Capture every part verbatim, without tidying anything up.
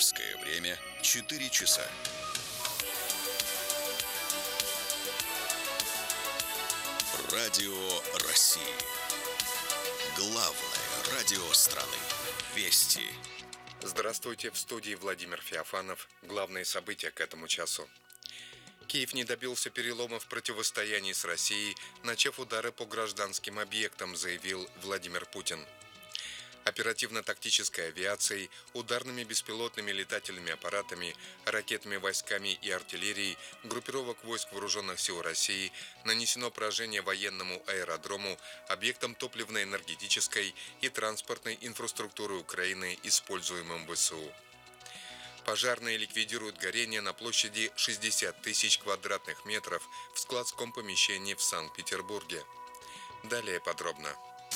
Московское время четыре часа. Радио России. Главное радио страны. Вести. Здравствуйте, в студии Владимир Феофанов. Главные события к этому часу. Киев не добился перелома в противостоянии с Россией, начав удары по гражданским объектам, заявил Владимир Путин. Оперативно-тактической авиацией, ударными беспилотными летательными аппаратами, ракетными войсками и артиллерией группировок войск Вооруженных сил России нанесено поражение военному аэродрому, объектам топливно-энергетической и транспортной инфраструктуры Украины, используемым ВСУ. Пожарные ликвидируют горение на площади шестьдесят тысяч квадратных метров в складском помещении в Санкт-Петербурге. Далее подробно.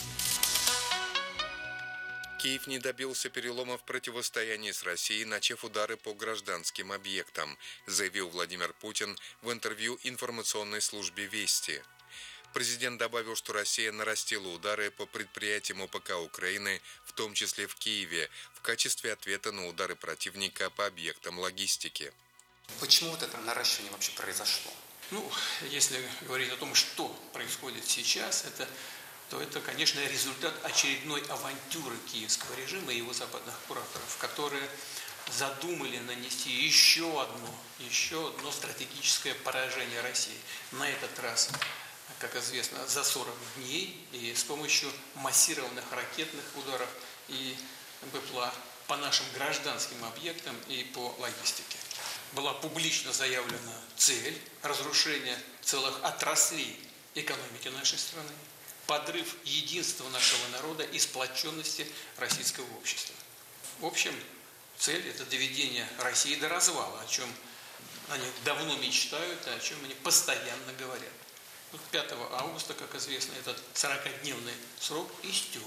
Киев не добился перелома в противостоянии с Россией, начав удары по гражданским объектам, заявил Владимир Путин в интервью информационной службе «Вести». Президент добавил, что Россия нарастила удары по предприятиям ОПК Украины, в том числе в Киеве, в качестве ответа на удары противника по объектам логистики. Почему вот это наращивание вообще произошло? Ну, если говорить о том, что происходит сейчас, это... то это, конечно, результат очередной авантюры киевского режима и его западных кураторов, которые задумали нанести еще одно, еще одно стратегическое поражение России. На этот раз, как известно, за сорок дней и с помощью массированных ракетных ударов и БПЛА по нашим гражданским объектам и по логистике. Была публично заявлена цель разрушения целых отраслей экономики нашей страны, подрыв единства нашего народа и сплоченности российского общества. В общем, цель – это доведение России до развала, о чем они давно мечтают, о чем они постоянно говорят. Вот пятого августа, как известно, этот сорокадневный срок истек.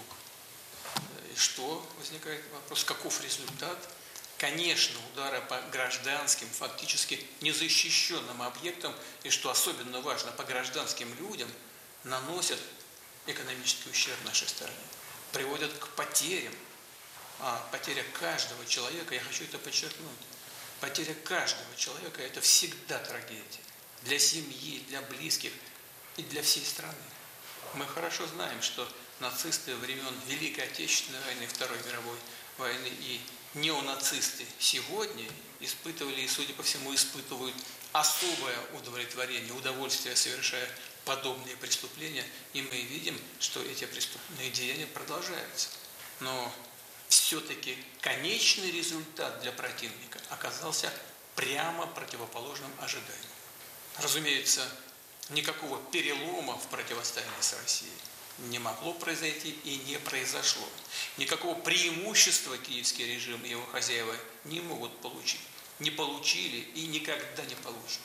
И что возникает вопрос? Каков результат? Конечно, удары по гражданским, фактически незащищенным объектам, и, что особенно важно, по гражданским людям, наносят экономический ущерб нашей стране, приводят к потерям. А потеря каждого человека, я хочу это подчеркнуть, потеря каждого человека – это всегда трагедия. Для семьи, для близких и для всей страны. Мы хорошо знаем, что нацисты времен Великой Отечественной войны, Второй мировой войны и неонацисты сегодня испытывали и, судя по всему, испытывают особое удовлетворение, удовольствие, совершая подобные преступления, и мы видим, что эти преступные деяния продолжаются. Но все-таки конечный результат для противника оказался прямо противоположным ожиданиям. Разумеется, никакого перелома в противостоянии с Россией не могло произойти и не произошло. Никакого преимущества киевский режим и его хозяева не могут получить. Не получили и никогда не получат.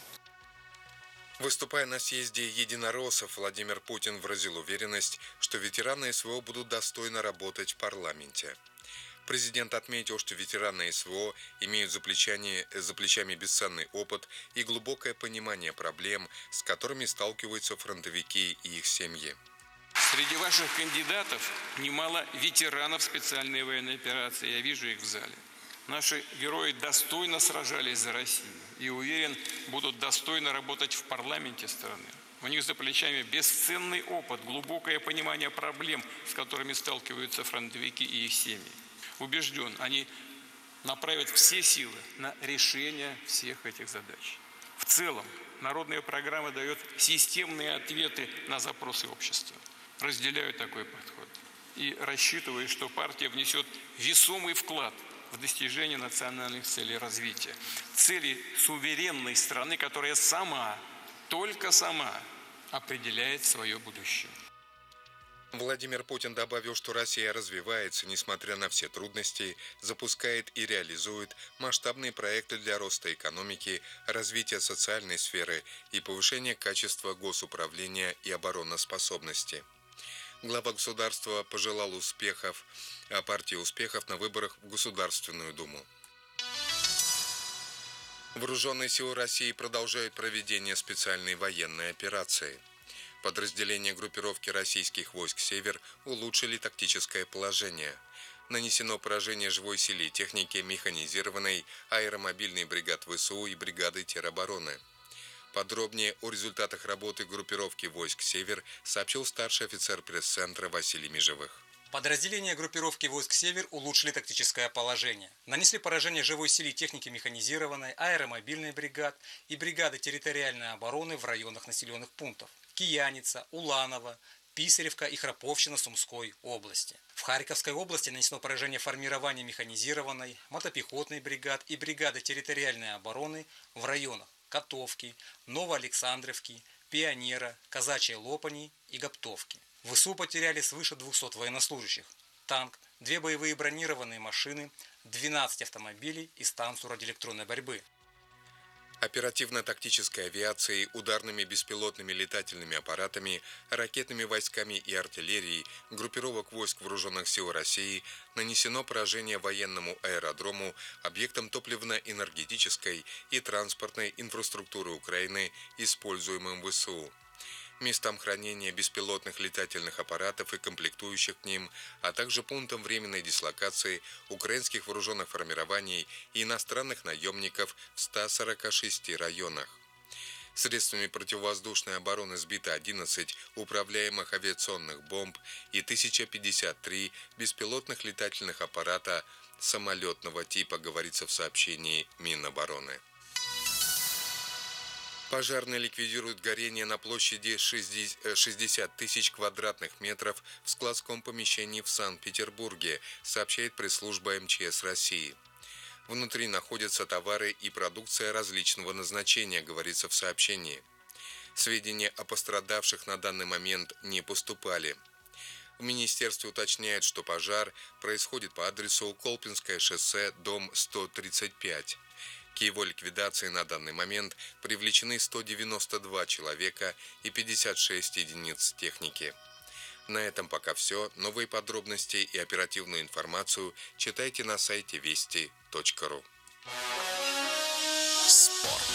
Выступая на съезде единороссов, Владимир Путин выразил уверенность, что ветераны СВО будут достойно работать в парламенте. Президент отметил, что ветераны СВО имеют за плечами, за плечами бесценный опыт и глубокое понимание проблем, с которыми сталкиваются фронтовики и их семьи. Среди ваших кандидатов немало ветеранов специальной военной операции. Я вижу их в зале. Наши герои достойно сражались за Россию и, уверен, будут достойно работать в парламенте страны. У них за плечами бесценный опыт, глубокое понимание проблем, с которыми сталкиваются фронтовики и их семьи. Убежден, они направят все силы на решение всех этих задач. В целом, народная программа дает системные ответы на запросы общества. Разделяю такой подход и рассчитываю, что партия внесет весомый вклад в достижение национальных целей развития, целей суверенной страны, которая сама, только сама определяет свое будущее. Владимир Путин добавил, что Россия развивается, несмотря на все трудности, запускает и реализует масштабные проекты для роста экономики, развития социальной сферы и повышения качества госуправления и обороноспособности. Глава государства пожелал успехов, а партии успехов на выборах в Государственную Думу. Вооруженные силы России продолжают проведение специальной военной операции. Подразделения группировки российских войск «Север» улучшили тактическое положение. нанесено поражение живой силе и технике механизированной аэромобильной бригад ВСУ и бригады теробороны. Подробнее о результатах работы группировки войск «Север» сообщил старший офицер пресс-центра Василий Межевых. Подразделения группировки войск «Север» улучшили тактическое положение. Нанесли поражение живой силе и техники механизированной, аэромобильной бригад и бригады территориальной обороны в районах населенных пунктов Кияница, Уланово, Писаревка и Храповщина Сумской области. В Харьковской области нанесено поражение формирования механизированной, мотопехотной бригад и бригады территориальной обороны в районах Котовки, Новоалександровки, Пионера, Казачьей Лопани и Гоптовки. ВСУ потеряли свыше двухсот военнослужащих, танк, две боевые бронированные машины, двенадцать автомобилей и станцию радиоэлектронной борьбы. Оперативно-тактической авиацией, ударными беспилотными летательными аппаратами, ракетными войсками и артиллерией группировок войск Вооруженных сил России нанесено поражение военному аэродрому, объектам топливно-энергетической и транспортной инфраструктуры Украины, используемым ВСУ, местам хранения беспилотных летательных аппаратов и комплектующих к ним, а также пунктам временной дислокации украинских вооруженных формирований и иностранных наемников в ста сорока шести районах. Средствами противовоздушной обороны сбито одиннадцать управляемых авиационных бомб и тысяча пятьдесят три беспилотных летательных аппарата самолетного типа, говорится в сообщении Минобороны. Пожарные ликвидируют горение на площади шестьдесят тысяч квадратных метров в складском помещении в Санкт-Петербурге, сообщает пресс-служба эм че эс России. Внутри находятся товары и продукция различного назначения, говорится в сообщении. Сведения о пострадавших на данный момент не поступали. В министерстве уточняют, что пожар происходит по адресу Колпинское шоссе, дом сто тридцать пять. К его ликвидации на данный момент привлечены сто девяносто два человека и пятьдесят шесть единиц техники. На этом пока все. Новые подробности и оперативную информацию читайте на сайте вести точка ру. Спорт.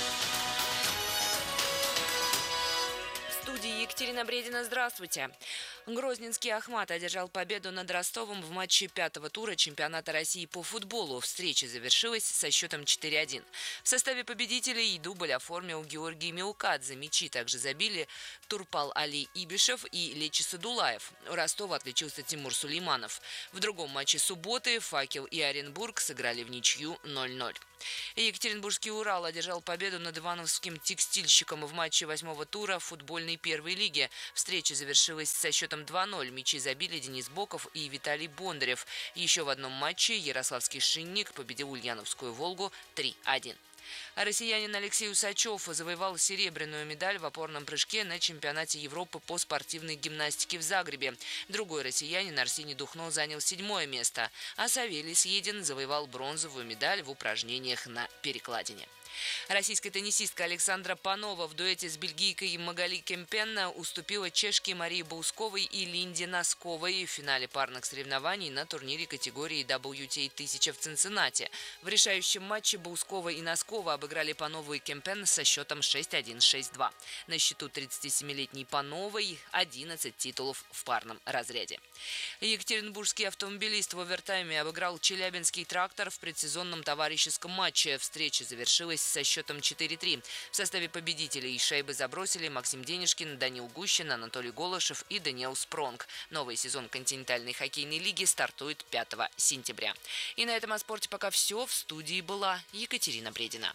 В студии Екатерина Бредина. Здравствуйте. Грозненский «Ахмат» одержал победу над Ростовом в матче пятого тура чемпионата России по футболу. Встреча завершилась со счетом четыре один. В составе победителей дубль оформил Георгий Меукадзе. Мячи также забили Турпал Али Ибишев и Лечи Садулаев. У Ростова отличился Тимур Сулейманов. В другом матче субботы «Факел» и Оренбург сыграли в ничью ноль ноль. Екатеринбургский «Урал» одержал победу над ивановским «Текстильщиком» в матче восьмого тура футбольной первой лиги. Встреча завершилась со счетом два ноль. Мячи забили Денис Боков и Виталий Бондарев. Еще в одном матче ярославский «Шинник» победил Ульяновскую «Волгу» три один. А россиянин Алексей Усачев завоевал серебряную медаль в опорном прыжке на чемпионате Европы по спортивной гимнастике в Загребе. Другой россиянин Арсений Духно занял седьмое место, а Савелий Съедин завоевал бронзовую медаль в упражнениях на перекладине. Российская теннисистка Александра Панова в дуэте с бельгийкой Магали Кемпенна уступила чешке Марии Баусковой и Линде Носковой в финале парных соревнований на турнире категории дабл ю ти эй тысяча в Цинциннати. В решающем матче Баускова и Носкова обыграли Панову и Кемпен со счетом шесть один - шесть два. На счету тридцатисемилетней Пановой одиннадцать титулов в парном разряде. Екатеринбургский автомобилист в овертайме обыграл Челябинский трактор в предсезонном товарищеском матче. Встреча завершилась со счетом четыре три. В составе победителей шайбы забросили Максим Денежкин, Данил Гущин, Анатолий Голышев и Даниэл Спронг. Новый сезон континентальной хоккейной лиги стартует пятого сентября. И на этом о спорте пока все. В студии была Екатерина Бредина.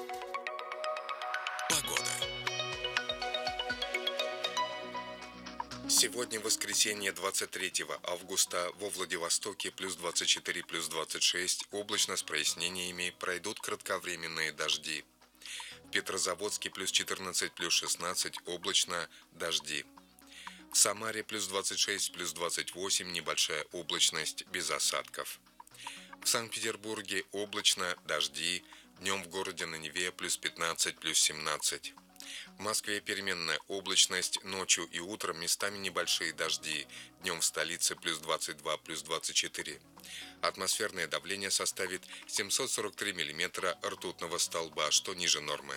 Погода. Сегодня воскресенье, двадцать третьего августа, во Владивостоке плюс двадцать четыре, плюс двадцать шесть, облачно с прояснениями, пройдут кратковременные дожди. В Петрозаводске плюс четырнадцать, плюс шестнадцать, облачно, дожди. В Самаре плюс двадцать шесть, плюс двадцать восемь, небольшая облачность, без осадков. В Санкт-Петербурге облачно, дожди, днем в городе на Неве плюс пятнадцать, плюс семнадцать. В Москве переменная облачность, ночью и утром местами небольшие дожди, днем в столице плюс двадцать два, плюс двадцать четыре. Атмосферное давление составит семьсот сорок три миллиметра ртутного столба, что ниже нормы.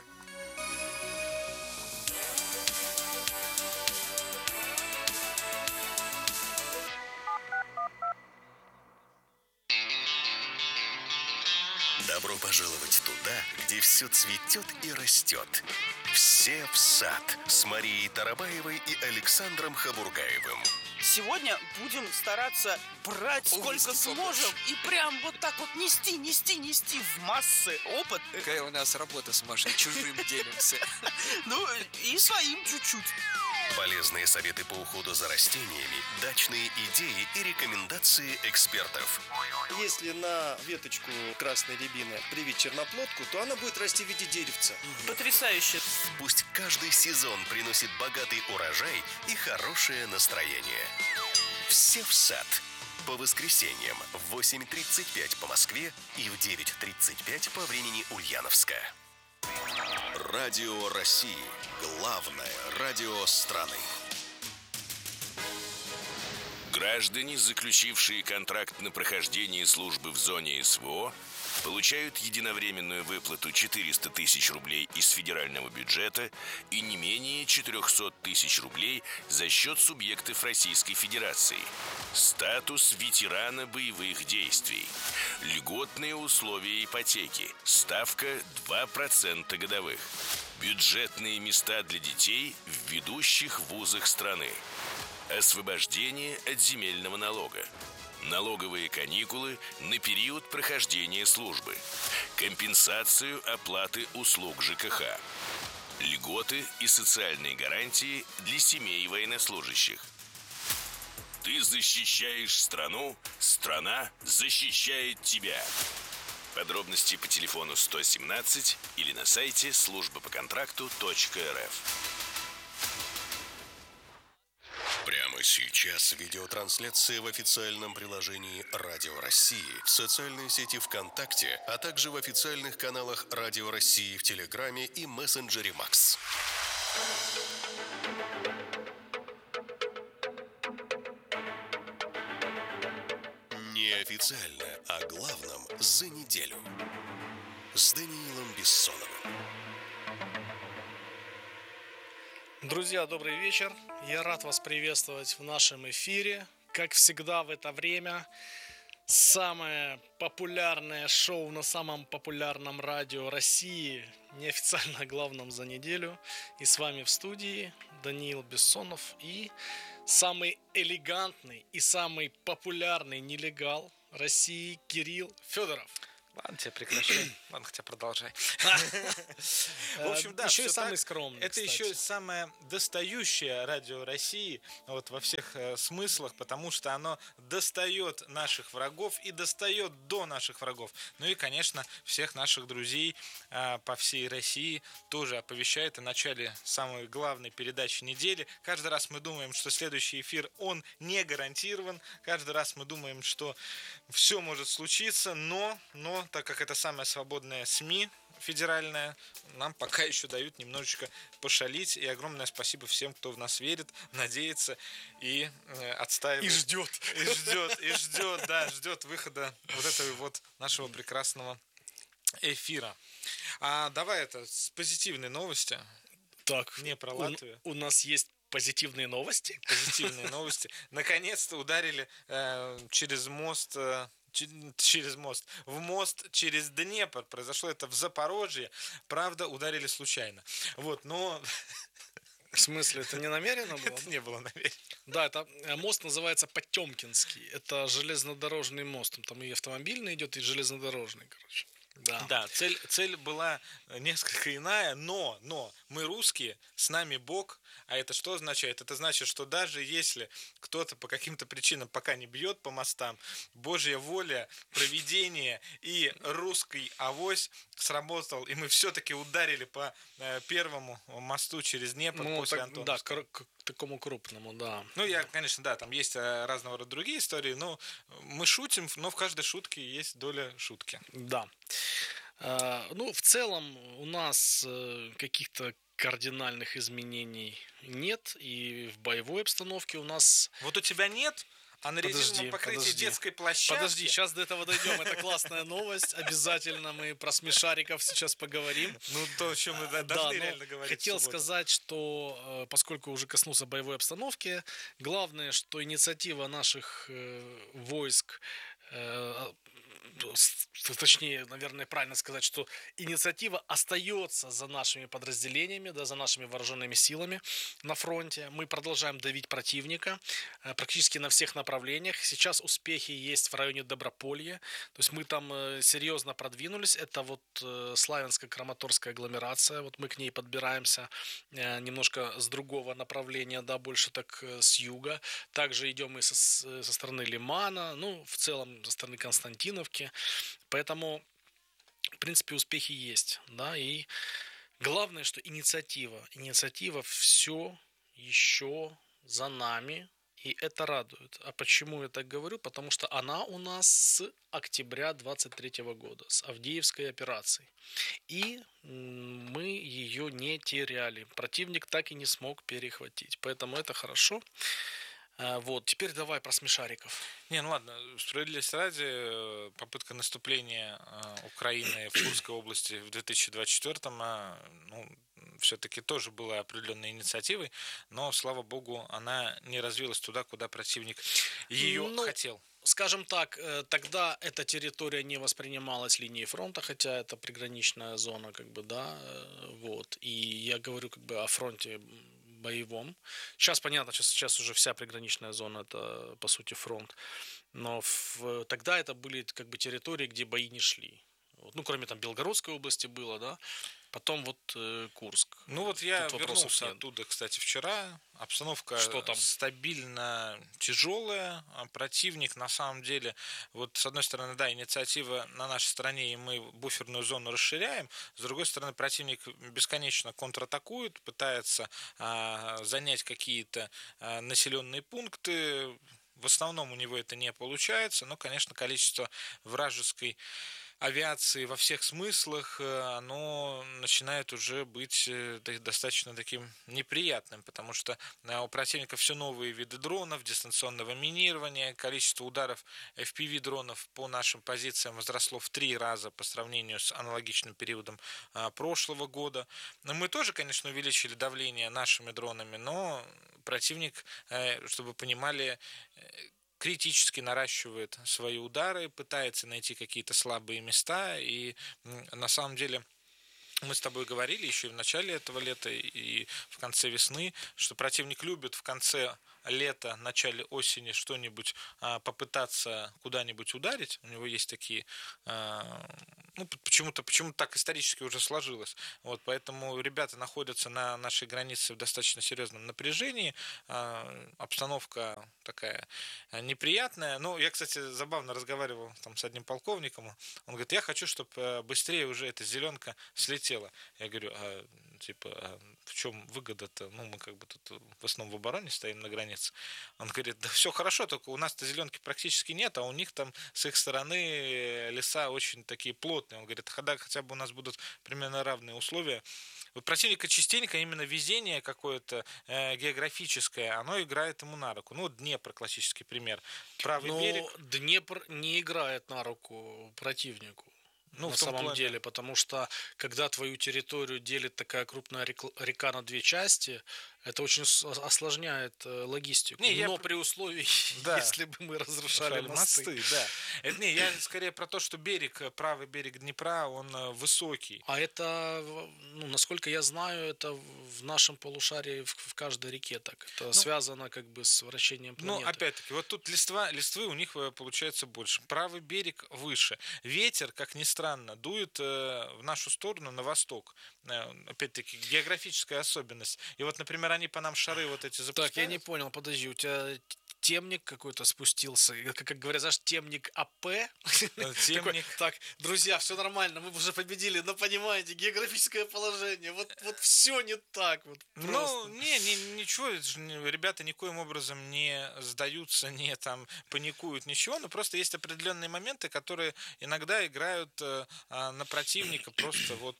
Добро пожаловать туда, где все цветет и растет. Все в сад с Марией Тарабаевой и Александром Хабургаевым. Сегодня будем стараться брать сколько сможем и прям вот так вот нести, нести, нести в массы опыт. Какая у нас работа с Машей, чужим делимся. Ну и своим чуть-чуть. Полезные советы по уходу за растениями, дачные идеи и рекомендации экспертов. Если на веточку красной рябины привить черноплодку, то она будет расти в виде деревца. Потрясающе. Пусть каждый сезон приносит богатый урожай и хорошее настроение. Все в сад. По воскресеньям в восемь тридцать пять по Москве и в девять тридцать пять по времени Ульяновска. Радио России. Главное радио страны. Граждане, заключившие контракт на прохождение службы в зоне СВО, получают единовременную выплату четыреста тысяч рублей из федерального бюджета и не менее четыреста тысяч рублей за счет субъектов Российской Федерации. Статус ветерана боевых действий. Льготные условия ипотеки. Ставка два процента годовых. Бюджетные места для детей в ведущих вузах страны. Освобождение от земельного налога. Налоговые каникулы на период прохождения службы. Компенсацию оплаты услуг ЖКХ. Льготы и социальные гарантии для семей военнослужащих. Ты защищаешь страну, страна защищает тебя. Подробности по телефону сто семнадцать или на сайте служба по контракту точка эр эф. Прямо сейчас видеотрансляция в официальном приложении Радио России, в социальной сети ВКонтакте, а также в официальных каналах Радио России в Телеграме и мессенджере Макс. Неофициально о главном за неделю. С Даниилом Бессоновым. Друзья, добрый вечер. Я рад вас приветствовать в нашем эфире. Как всегда в это время самое популярное шоу на самом популярном радио России, неофициально о главном за неделю. И с вами в студии Даниил Бессонов и самый элегантный и самый популярный нелегал России Кирилл Федоров. Ладно, тебе прекращай. Ладно, хотя продолжай. В общем, да, еще и самый так. скромный. Это кстати. еще самое достающее радио России вот, во всех э, смыслах, потому что оно достает наших врагов и достает до наших врагов. Ну и, конечно, всех наших друзей э, по всей России тоже оповещает о начале самой главной передачи недели. Каждый раз мы думаем, что следующий эфир, он не гарантирован. Каждый раз мы думаем, что все может случиться, но, но так как это самая свободная СМИ федеральная, нам пока еще дают немножечко пошалить. И огромное спасибо всем, кто в нас верит, надеется и э, отстаивает. И ждет. И ждет, и ждет, да, ждет выхода вот этого вот нашего прекрасного эфира. А давай это с позитивной новости. Так, не про Латвию. У, у нас есть позитивные новости. Позитивные новости. Наконец-то ударили э, через мост... Э, через мост. В мост через Днепр. Произошло это в Запорожье. Правда, ударили случайно. Вот, но... В смысле, это не намеренно было? Это не было намеренно. Да, это мост называется Потемкинский. Это железнодорожный мост. Там и автомобильный идет, и железнодорожный, короче. Да, да цель, цель была несколько иная, но, но мы русские, с нами Бог. А это что означает? Это значит, что даже если кто-то по каким-то причинам пока не бьет по мостам, Божья воля, провидение и русский авось сработал, и мы все-таки ударили по э, первому мосту через Днепр ну, после так, Антоновского. Да, к, к такому крупному, да. Ну, я, конечно, да, там есть разного рода другие истории, но мы шутим, но в каждой шутке есть доля шутки. Да. А, ну, в целом у нас э, каких-то кардинальных изменений нет, и в боевой обстановке у нас... Вот у тебя нет, а на резиновом покрытии подожди. детской площадки... Подожди, сейчас до этого дойдем, это классная новость, обязательно мы про смешариков сейчас поговорим. Ну, то, о чем мы должны да, реально говорить. Хотел сказать, что, поскольку уже коснулся боевой обстановки, главное, что инициатива наших войск точнее, наверное, правильно сказать, что инициатива остается за нашими подразделениями, да, за нашими вооруженными силами на фронте. Мы продолжаем давить противника э, практически на всех направлениях. Сейчас успехи есть в районе Доброполья. То есть мы там э, серьезно продвинулись. Это вот э, Славянско-Краматорская агломерация. Вот мы к ней подбираемся э, немножко с другого направления, да, больше так э, с юга. Также идем и со, со стороны Лимана, ну, в целом со стороны Константиновки. Поэтому, в принципе, успехи есть, да, и главное, что инициатива, инициатива все еще за нами, и это радует. А почему я так говорю? Потому что она у нас с октября двадцать третьего года, с Авдеевской операции. И мы ее не теряли. Противник так и не смог перехватить. Поэтому это хорошо. Вот, теперь давай про смешариков. Не, ну ладно, справедливости ради, попытка наступления Украины в Курской области в две тысячи двадцать четвёртом, ну, все-таки тоже была определенной инициативой, но, слава богу, она не развилась туда, куда противник ее ну, хотел. Скажем так, тогда эта территория не воспринималась линией фронта, хотя это приграничная зона, как бы, да, вот. И я говорю, как бы, о фронте боевом. Сейчас понятно, сейчас, сейчас уже вся приграничная зона это по сути фронт, но в, тогда это были как бы территории, где бои не шли. Вот. Ну, кроме там Белгородской области было, да. Потом вот э, Курск. Ну вот я вернулся оттуда, кстати, вчера. Обстановка Что там? Стабильно тяжелая. Противник, на самом деле, вот с одной стороны, да, инициатива на нашей стороне, и мы буферную зону расширяем. С другой стороны, противник бесконечно контратакует, пытается а, занять какие-то а, населенные пункты. В основном у него это не получается, но, конечно, количество вражеской авиации во всех смыслах, оно начинает уже быть достаточно таким неприятным, потому что у противника все новые виды дронов, дистанционного минирования, количество ударов эф пи ви-дронов по нашим позициям возросло в три раза по сравнению с аналогичным периодом прошлого года. Мы тоже, конечно, увеличили давление нашими дронами, но противник, чтобы вы понимали, критически наращивает свои удары, пытается найти какие-то слабые места, и на самом деле мы с тобой говорили еще и в начале этого лета, и в конце весны, что противник любит в конце лета, начале осени что-нибудь а, попытаться куда-нибудь ударить. У него есть такие, а, ну, почему-то, почему-то так исторически уже сложилось. Вот, поэтому ребята находятся на нашей границе в достаточно серьезном напряжении. А, обстановка такая неприятная. Ну, я, кстати, забавно разговаривал там с одним полковником. Он говорит, я хочу, чтобы быстрее уже эта зеленка слетела. Я говорю, а, типа, а в чем выгода-то? Ну, мы как бы тут в основном в обороне стоим на границе. Он говорит, да все хорошо, только у нас-то зеленки практически нет, а у них там с их стороны леса очень такие плотные. Он говорит, когда хотя бы у нас будут примерно равные условия. У противника частенько именно везение какое-то э, географическое, оно играет ему на руку. Ну, вот Днепр, классический пример. Правый Но берег. Днепр не играет на руку противнику. Ну, на в том самом плане. деле, потому что когда твою территорию делит такая крупная река на две части, это очень осложняет логистику. Не, Но я... при условии, да. если бы мы разрушали мосты. мосты. Да. Это, не, я скорее про то, что берег, правый берег Днепра, он высокий. А это, ну, насколько я знаю, это в нашем полушарии в, в каждой реке так. Это ну, связано как бы с вращением планеты. Ну, опять-таки, вот тут листва, листвы у них получается больше. Правый берег выше. Ветер, как ни странно, дует э, в нашу сторону, на восток. Э, опять-таки, географическая особенность. И вот, например, они по нам шары вот эти запускают. Так, я не понял, подожди, у тебя темник какой-то спустился, как, как говорят, знаешь, темник АП. Темник. Такой, так, друзья, все нормально, мы уже победили, но понимаете, географическое положение, вот, вот все не так. Вот, ну, не, не, ничего, ребята никоим образом не сдаются, не там паникуют, ничего, но просто есть определенные моменты, которые иногда играют э, на противника просто вот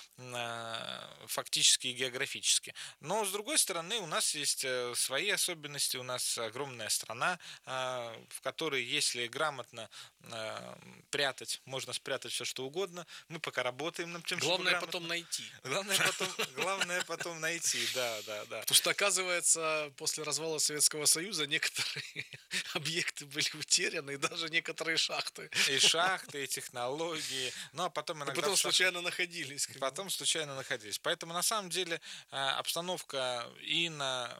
э, фактически и географически. Но, с другой стороны, у нас есть свои особенности, у нас огромная страна, в которой, если грамотно прятать, можно спрятать все, что угодно. Мы пока работаем над тем, Главное чтобы потом найти. Главное потом, главное потом найти, да, да, да. Потому что, оказывается, после развала Советского Союза некоторые объекты были утеряны, и даже некоторые шахты. И шахты, и технологии. Ну, а потом иногда... И потом шахты... случайно находились. Потом случайно находились. Поэтому, на самом деле, обстановка и на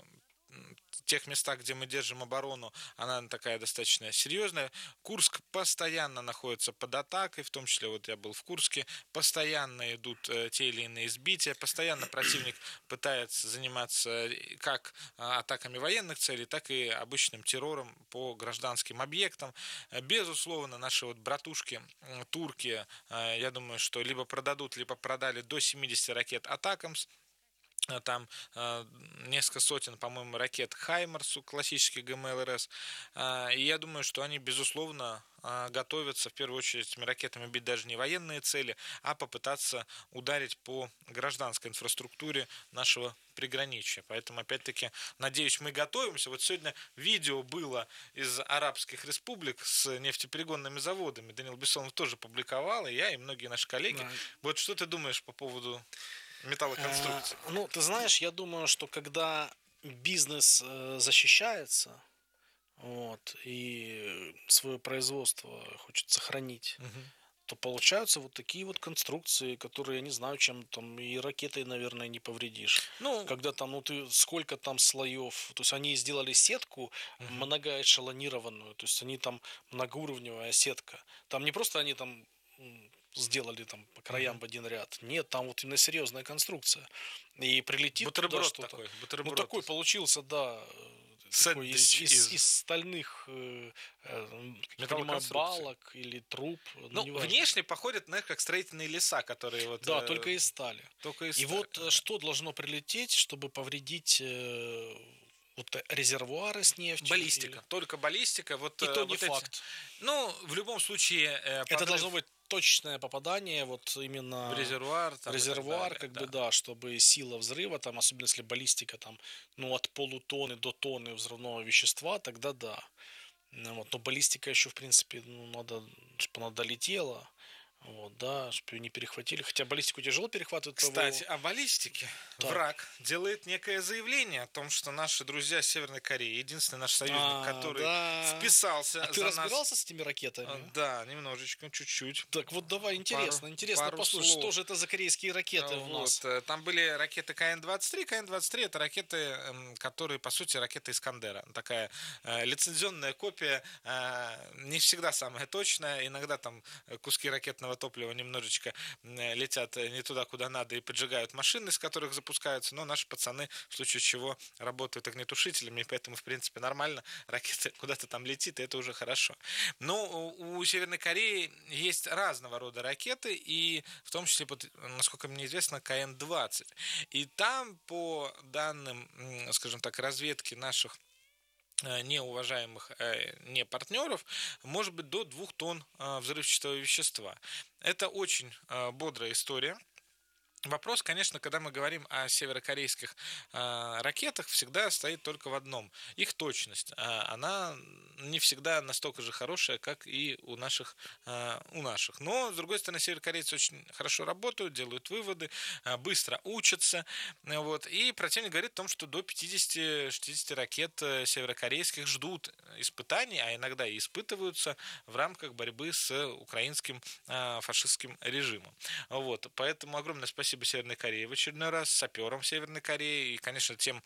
тех местах, где мы держим оборону, она такая достаточно серьезная. Курск постоянно находится под атакой, в том числе вот я был в Курске, постоянно идут те или иные сбития, постоянно противник пытается заниматься как атаками военных целей, так и обычным террором по гражданским объектам. Безусловно, наши вот братушки, турки, я думаю, что либо продадут, либо продали до семидесяти ракет «Атакамс». Там э, несколько сотен, по-моему, ракет «Хаймарс», классических ГМЛРС. Э, и я думаю, что они, безусловно, э, готовятся в первую очередь этими ракетами бить даже не военные цели, а попытаться ударить по гражданской инфраструктуре нашего приграничья. Поэтому, опять-таки, надеюсь, мы готовимся. Вот сегодня видео было из арабских республик с нефтеперегонными заводами. Данил Бессонов тоже публиковал, и я, и многие наши коллеги. Да. Вот что ты думаешь по поводу металлоконструкции? А, ну, ты знаешь, я думаю, что когда бизнес э, защищается, вот, и свое производство хочет сохранить, угу. то получаются вот такие вот конструкции, которые, я не знаю, чем там и ракетой, наверное, не повредишь. Ну, когда там, ну ты сколько там слоев, то есть они сделали сетку угу. многоэшелонированную, то есть они там многоуровневая сетка. Там не просто они там сделали там по краям mm-hmm. в один ряд. Нет, там вот именно серьезная конструкция. И прилетит бутерброд туда что-то. Такой, бутерброд. Ну, такой получился, да, такой из, из, из... из стальных э, э, понимаю, балок или труб. Ну, ну внешне походят, знаешь, как строительные леса, которые вот... Да, э... только из стали. Только из И стали. вот да. что должно прилететь, чтобы повредить... Э, вот резервуары с нефтью. Баллистика. Или... Только баллистика. Вот, и то не вот факт. Эти... Ну, в любом случае... Э, подрыв... Это должно быть точное попадание вот именно в резервуар, там, резервуар, далее, как да. бы, да, чтобы сила взрыва, там, особенно если баллистика, там, ну, от полутонны до тонны взрывного вещества, тогда да. Вот. Но баллистика еще, в принципе, ну, надо, чтобы она долетела. Вот, да, чтобы ее не перехватили. Хотя баллистику тяжело перехватывать. Кстати, о баллистике. Так. Враг делает некое заявление о том, что наши друзья Северной Кореи, единственный наш союзник, а, за который да. вписался. А за ты разбирался нас... с этими ракетами? Да, немножечко, чуть-чуть. Так вот давай, интересно, пару, интересно пару послушать, слов. что же это за корейские ракеты вот, у нас? Там были ракеты Ка Эн двадцать три. Ка Эн двадцать три это ракеты, которые, по сути, ракеты Искандера. Такая э, лицензионная копия, э, не всегда самая точная. Иногда там куски ракетного топлива немножечко летят не туда, куда надо, и поджигают машины, из которых запускаются. Но наши пацаны, в случае чего, работают огнетушителями, и поэтому, в принципе, нормально. Ракета куда-то там летит, и это уже хорошо. Но у Северной Кореи есть разного рода ракеты, и в том числе, насколько мне известно, Ка Эн двадцать. И там, по данным, скажем так, разведки наших неуважаемых не партнеров, может быть до двух тонн взрывчатого вещества. Это очень бодрая история. Вопрос, конечно, когда мы говорим о северокорейских э, ракетах, всегда стоит только в одном. Их точность. Э, она не всегда настолько же хорошая, как и у наших. Э, у наших. Но, с другой стороны, северокорейцы очень хорошо работают, делают выводы, э, быстро учатся. Э, вот. И противник говорит о том, что до пятидесяти-шестидесяти ракет северокорейских ждут испытаний, а иногда и испытываются в рамках борьбы с украинским э, фашистским режимом. Вот. Поэтому огромное спасибо Спасибо Северной Корее в очередной раз, саперам Северной Кореи и, конечно, тем,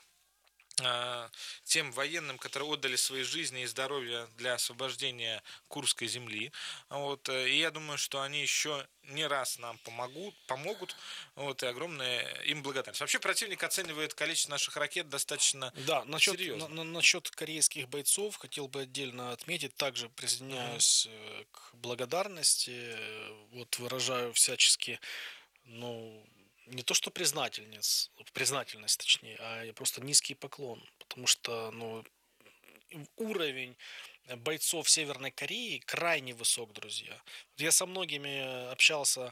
э, тем военным, которые отдали свои жизни и здоровье для освобождения Курской земли. Вот, и я думаю, что они еще не раз нам помогут, помогут. Вот, и огромная им благодарность. Вообще противник оценивает количество наших ракет достаточно да, насчет, серьезно. На, на, насчет корейских бойцов хотел бы отдельно отметить, также присоединяюсь mm-hmm. к благодарности, вот выражаю всячески, ну, не то что признательность, признательность точнее, а просто низкий поклон, потому что, ну, уровень бойцов Северной Кореи крайне высок, друзья. Я со многими общался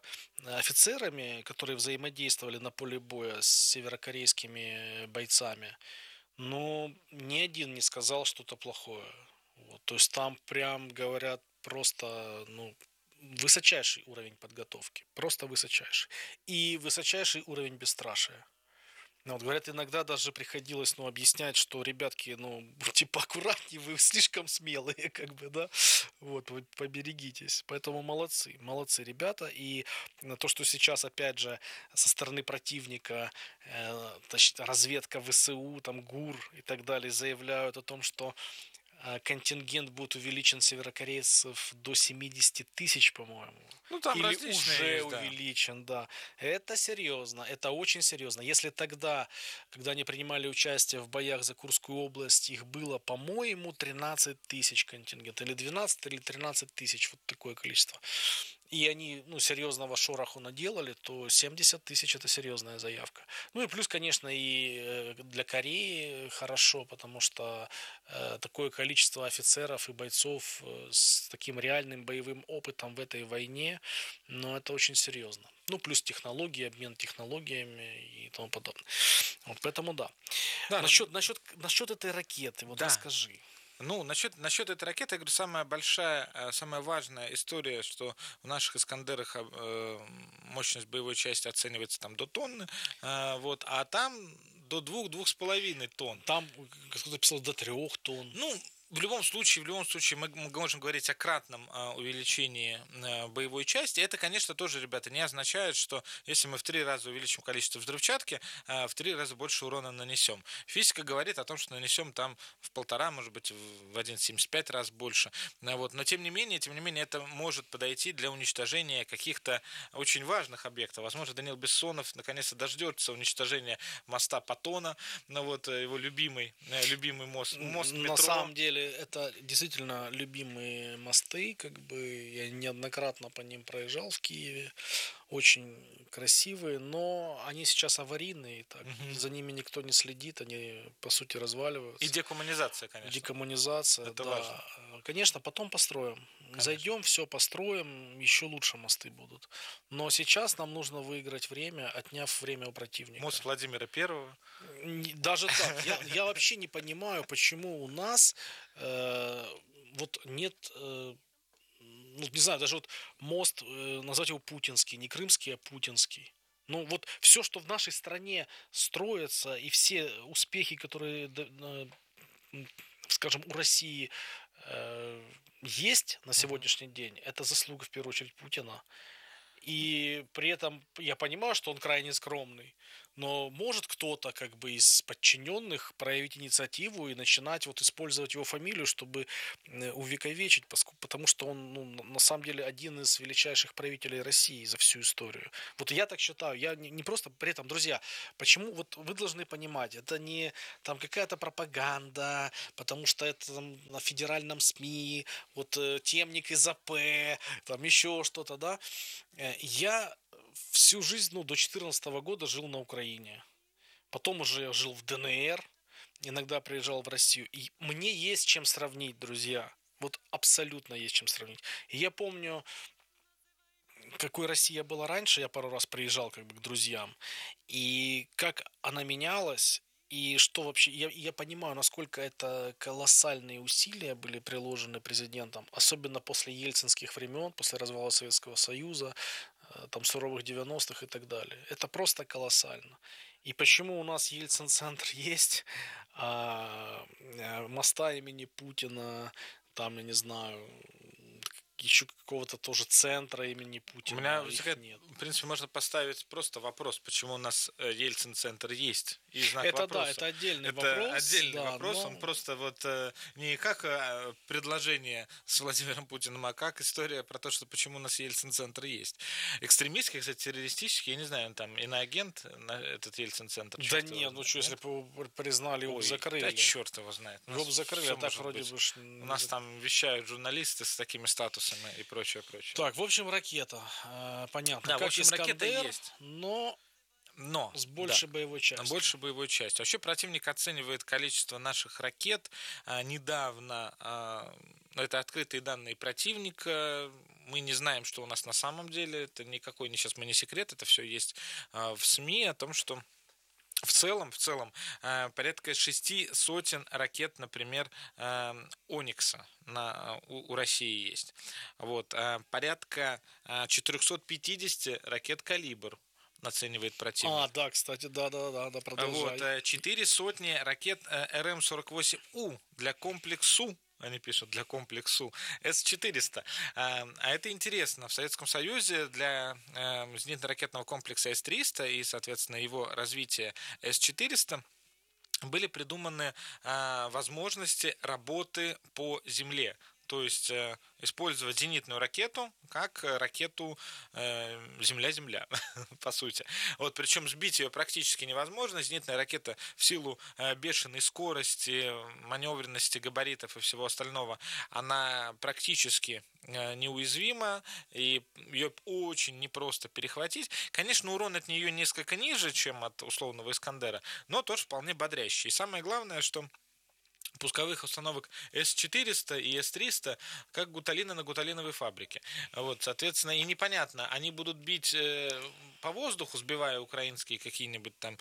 офицерами, которые взаимодействовали на поле боя с северокорейскими бойцами. Но ни один не сказал что-то плохое. Вот. То есть там прям говорят просто, ну, высочайший уровень подготовки. Просто высочайший. И высочайший уровень бесстрашия. Ну, вот, говорят, иногда даже приходилось, ну, объяснять, что, ребятки, ну, типа, аккуратнее, вы слишком смелые, как бы, да, вот, вы поберегитесь. Поэтому молодцы, молодцы ребята. И то, что сейчас, опять же, со стороны противника, э, разведка ВСУ, там, ГУР и так далее, заявляют о том, что контингент будет увеличен северокорейцев до семидесяти тысяч, по-моему. Ну, там или различные уже есть, да. увеличен, да. Это серьезно, это очень серьезно. Если тогда, когда они принимали участие в боях за Курскую область, их было, по-моему, тринадцать тысяч контингент, или двенадцать, или тринадцать тысяч, вот такое количество. И они, ну, серьезного шороху наделали, то семьдесят тысяч – это серьезная заявка. Ну и плюс, конечно, и для Кореи хорошо, потому что э, такое количество офицеров и бойцов с таким реальным боевым опытом в этой войне, ну, это очень серьезно. Ну, плюс технологии, обмен технологиями и тому подобное. Вот, поэтому да. да насчет, но... насчет, насчет этой ракеты, вот да. расскажи. Ну, насчет, насчет этой ракеты, я говорю, самая большая, самая важная история, что в наших «Искандерах» мощность боевой части оценивается там до тонны, вот, а там до двух-двух с половиной тонн. Там кто-то писал до трех тонн. Ну, в любом случае, в любом случае мы, мы можем говорить о кратном э, увеличении э, боевой части. Это, конечно, тоже, ребята, не означает, что если мы в три раза увеличим количество взрывчатки, э, в три раза больше урона нанесем. Физика говорит о том, что нанесем там в полтора, может быть, в один целых семьдесят пять раз больше. Э, вот. Но, тем не менее, тем не менее, это может подойти для уничтожения каких-то очень важных объектов. Возможно, Даниил Бессонов наконец-то дождется уничтожения моста Паттона, ну, вот, его любимый, э, любимый мост, мост метро. На самом деле, это действительно любимые мосты, как бы я неоднократно по ним проезжал в Киеве, очень красивые, но они сейчас аварийные, так, угу. за ними никто не следит, они по сути разваливаются. И декоммунизация, конечно. Декоммунизация, это да. важно. Конечно, потом построим. Конечно. Зайдем, все построим, еще лучше мосты будут. Но сейчас нам нужно выиграть время, отняв время у противника. Мост Владимира Первого. Даже так. Я, я вообще не понимаю, почему у нас э, вот нет... Э, ну, не знаю, даже вот мост, э, назвать его путинский, не крымский, а путинский. Ну, вот все, что в нашей стране строится, и все успехи, которые, э, скажем, у России э, есть на сегодняшний день, это заслуга, в первую очередь, Путина. И при этом я понимаю, что он крайне скромный, но может кто-то как бы из подчиненных проявить инициативу и начинать вот использовать его фамилию, чтобы увековечить, потому что он, ну, на самом деле один из величайших правителей России за всю историю. Вот я так считаю, я не, не просто при этом, друзья, почему, вот вы должны понимать, это не там какая-то пропаганда, потому что это там, на федеральном СМИ, вот темник из АП, там еще что-то, да. Я всю жизнь, ну, до четырнадцатого года жил на Украине. Потом уже я жил в ДНР, иногда приезжал в Россию. И мне есть чем сравнить, друзья. Вот абсолютно есть чем сравнить. И я помню, какой Россия была раньше, я пару раз приезжал как бы к друзьям. И как она менялась. И что вообще, я, я понимаю, насколько это колоссальные усилия были приложены президентом, особенно после ельцинских времен, после развала Советского Союза, там суровых девяностых и так далее. Это просто колоссально. И почему у нас Ельцин-центр есть, а моста имени Путина, там, я не знаю, еще какого-то тоже центра имени Путина. У меня возникает, нет. В принципе, можно поставить просто вопрос, почему у нас Ельцин-центр есть. И знак это вопроса. Да, это отдельный это вопрос. отдельный да, вопрос. но... Он просто вот не как предложение с Владимиром Путиным, а как история про то, что почему у нас Ельцин-центр есть. Экстремистский, кстати, террористический, я не знаю, там иноагент на этот Ельцин-центр. Да нет, ну что, если бы его признали, его бы закрыли. Да черт его знает. Его бы закрыли, а так вроде бы... У нас там вещают журналисты с такими статусами и прочее, прочее. Так, в общем, ракета. Э, понятно. Да, как в общем, Искандер, ракета есть. Но, но с большей да, боевой частью. Больше боевой частью. Вообще противник оценивает количество наших ракет. А, недавно, а, это открытые данные противника. Мы не знаем, что у нас на самом деле. Это никакой не сейчас мы не секрет. Это все есть а, в СМИ о том, что В целом, в целом, порядка шести сотен ракет, например, «Оникса» на, у, у России есть. Вот, порядка четыреста пятьдесят ракет «Калибр» наценивает противник. А, да, кстати, да-да-да, да, продолжай. Вот, четыре сотни ракет эр эм сорок восемь у для комплексу, они пишут, для комплексу эс четыреста. А это интересно. В Советском Союзе для зенитно-ракетного комплекса эс триста и, соответственно, его развития эс четыреста были придуманы возможности работы по земле. То есть использовать зенитную ракету как ракету э, Земля-Земля, по сути. Вот, причем сбить ее практически невозможно. Зенитная ракета в силу э, бешеной скорости, маневренности, габаритов и всего остального, она практически э, неуязвима, и ее очень непросто перехватить. Конечно, урон от нее несколько ниже, чем от условного «Искандера», но тоже вполне бодрящий. И самое главное, что пусковых установок эс четыреста и эс триста как гуталины на гуталиновой фабрике. Вот, соответственно, и непонятно, они будут бить э, по воздуху, сбивая украинские какие-нибудь там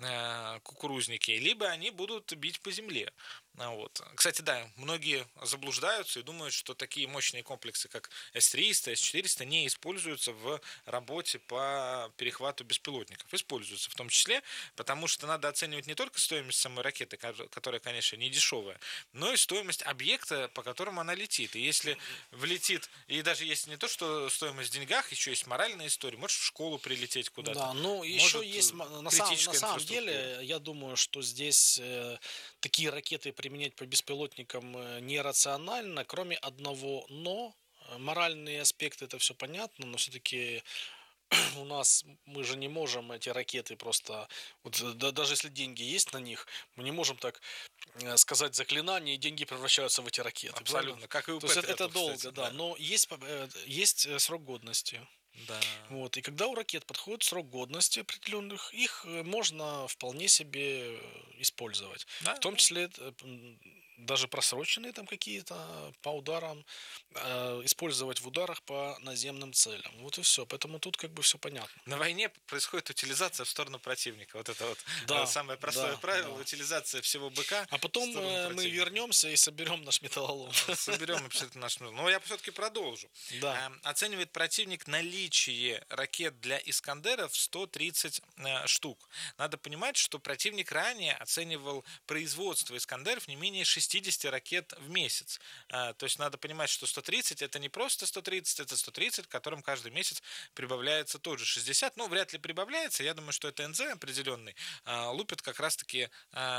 э, кукурузники, либо они будут бить по земле. Вот. Кстати, да, многие заблуждаются и думают, что такие мощные комплексы, как эс триста, эс четыреста, не используются в работе по перехвату беспилотников. Используются в том числе, потому что надо оценивать не только стоимость самой ракеты, которая, конечно, не дешевая, но и стоимость объекта, по которому она летит. И если влетит, и даже если не то, что стоимость в деньгах, еще есть моральная история, может в школу прилететь куда-то. Да, ну еще есть, на, сам, на самом деле, я думаю, что здесь э, такие ракеты применять по беспилотникам нерационально, кроме одного «но». Моральные аспекты, это все понятно, но все-таки у нас, мы же не можем эти ракеты просто, вот, да, даже если деньги есть на них, мы не можем так сказать заклинание, и деньги превращаются в эти ракеты. Абсолютно, правильно? Как и у То есть это, это долго, кстати, да, да, но есть, есть срок годности. Да. Вот. И когда у ракет подходит срок годности определенных, их можно вполне себе использовать. Да. В том числе даже просроченные там какие-то по ударам, э, использовать в ударах по наземным целям. Вот и все. Поэтому тут как бы все понятно. На войне происходит утилизация в сторону противника. Вот это вот да, самое простое да, правило. Да. Утилизация всего быка. А потом мы вернемся и соберем наш металлолом. Соберем абсолютно наш металлолом. Но я все-таки продолжу. Да. Оценивает противник наличие ракет для «Искандеров» сто тридцать штук. Надо понимать, что противник ранее оценивал производство «Искандеров» не менее шестидесяти ракет в месяц. То есть надо понимать, что сто тридцать это не просто сто тридцать, это сто тридцать, которым каждый месяц прибавляется тоже шестьдесят. Ну, вряд ли прибавляется. Я думаю, что это эн зэ определенный лупит как раз-таки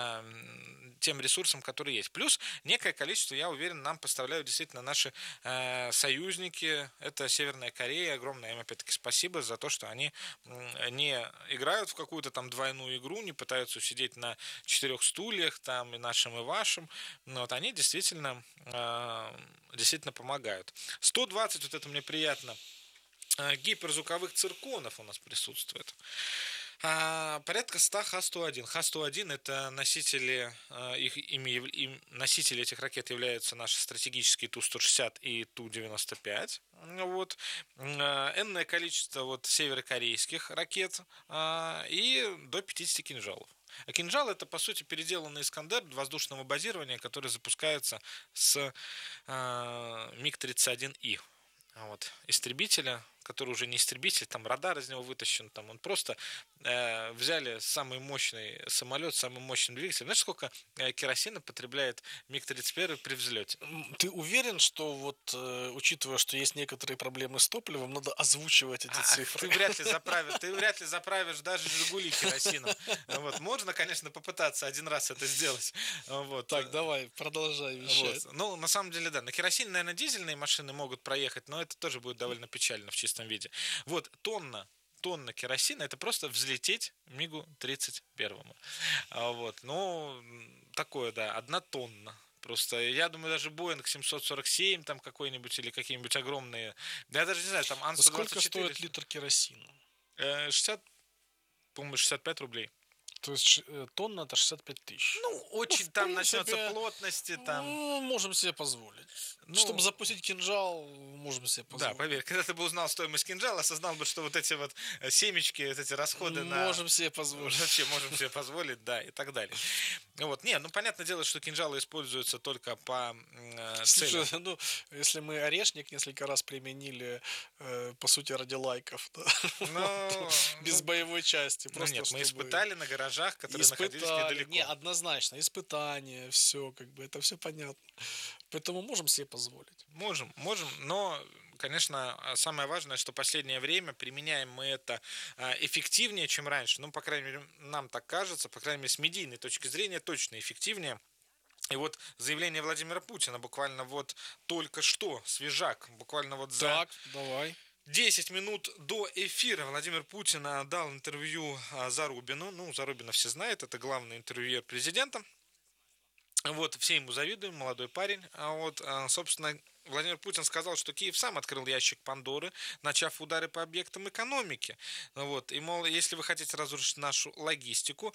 тем ресурсом, который есть. Плюс некое количество, я уверен, нам поставляют действительно наши союзники. Это Северная Корея. Огромное им, опять-таки, спасибо за то, что они не играют в какую-то там двойную игру, не пытаются сидеть на четырех стульях, там, и нашим, и вашим. Но вот они действительно, действительно помогают. сто двадцать, вот это мне приятно, гиперзвуковых цирконов у нас присутствует. А, порядка ста ха сто один. ха сто один это носители, их, ими, им, носители этих ракет являются наши стратегические ту сто шестьдесят и ту девяносто пять. Вот. Энное количество вот северокорейских ракет и до пятидесяти кинжалов. А кинжал — это, по сути, переделанный «Искандер» воздушного базирования, который запускается с миг тридцать один и. Вот. Истребителя, который уже не истребитель, там радар из него вытащен, там он просто э, взяли самый мощный самолет, самый мощный двигатель. Знаешь, сколько э, керосина потребляет миг тридцать один при взлете? Ты уверен, что вот, э, учитывая, что есть некоторые проблемы с топливом, надо озвучивать эти а, цифры? Ты вряд ли заправишь, ты вряд ли заправишь даже «Жигули» керосином. Вот. Можно, конечно, попытаться один раз это сделать. Вот. Так, давай, продолжай вещать. Вот. Ну, на самом деле, да. На керосине, наверное, дизельные машины могут проехать, но это тоже будет довольно печально в чистом виде. Вот, тонна, тонна керосина — это просто взлететь мигу тридцать один. Вот, ну, такое, да, одна тонна. Просто, я думаю, даже Боинг семьсот сорок семь там какой-нибудь или какие-нибудь огромные, я даже не знаю, там Ан сто двадцать четыре. Сколько стоит литр керосина? шестьдесят, по-моему, шестьдесят пять рублей. То есть э, тонна это шестьдесят пять тысяч. Ну, очень ну, там принципе, начнется плотности. Там. Ну, можем себе позволить. Ну, чтобы запустить кинжал, можем себе позволить. Да, поверь, когда ты бы узнал стоимость кинжала, осознал бы, что вот эти вот семечки, вот эти расходы можем на... Можем себе позволить. Вообще можем себе позволить, да, и так далее. Вот. Не, ну, понятное дело, что кинжалы используются только по э, целям. Слушай, ну, если мы орешник несколько раз применили, э, по сути, ради лайков, да? Но, без ну, боевой части. Ну, Просто нет, чтобы... мы испытали на гаражах, которые испытали, находились недалеко. Не, однозначно, испытания, все, как бы, это все понятно. Поэтому можем себе позволить. Можем, можем, но, конечно, самое важное, что последнее время применяем мы это эффективнее, чем раньше. Ну, по крайней мере, нам так кажется, по крайней мере, с медийной точки зрения, точно эффективнее. И вот заявление Владимира Путина буквально вот только что, свежак, буквально вот за... Так, давай. десять минут до эфира Владимир Путин дал интервью Зарубину. Ну, Зарубина все знают, это главный интервьюер президента. Вот, все ему завидуем, молодой парень. А вот, собственно, Владимир Путин сказал, что Киев сам открыл ящик Пандоры, начав удары по объектам экономики. Вот. И, мол, если вы хотите разрушить нашу логистику,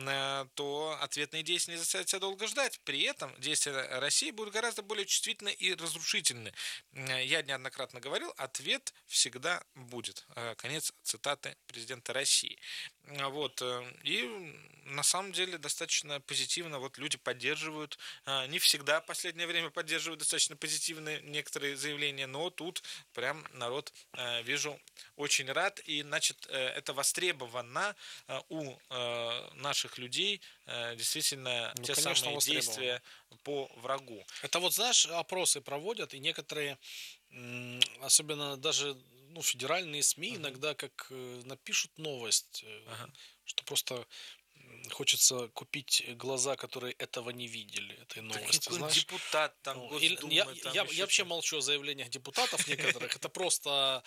то ответные действия не заставят себя долго ждать. При этом действия России будут гораздо более чувствительны и разрушительны. Я неоднократно говорил, ответ всегда будет. Конец цитаты президента России. Вот. И на самом деле достаточно позитивно. Вот люди поддерживают. Не всегда в последнее время поддерживают достаточно позитивные некоторые заявления, но тут прям народ, э, вижу, очень рад, и, значит, э, это востребовано э, у э, наших людей, э, действительно, ну, те самые действия по врагу. Это вот, знаешь, опросы проводят, и некоторые, особенно даже, ну, федеральные СМИ, uh-huh. иногда как напишут новость, uh-huh. что просто... Хочется купить глаза, которые этого не видели, этой новости. Так знаешь? Депутат, там, ну, Госдумы, я, там я, я вообще молчу о заявлениях депутатов некоторых. Это просто...